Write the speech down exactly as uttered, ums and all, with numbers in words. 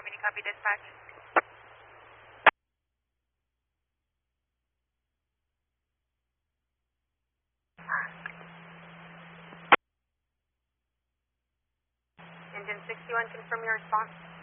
Harmony, copy dispatch. Engine sixty-one, confirm your response.